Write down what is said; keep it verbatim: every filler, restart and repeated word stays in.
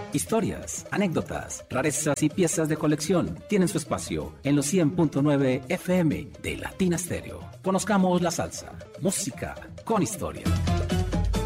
Historias, anécdotas, rarezas y piezas de colección tienen su espacio en los cien punto nueve F M de Latina Stereo. Conozcamos la salsa, música con historia.